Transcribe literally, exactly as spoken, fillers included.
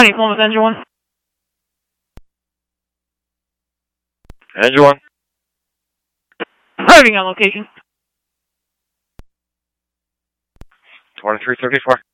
County, Plymouth, engine one. Engine one. Arriving on location. twenty-three thirty-four.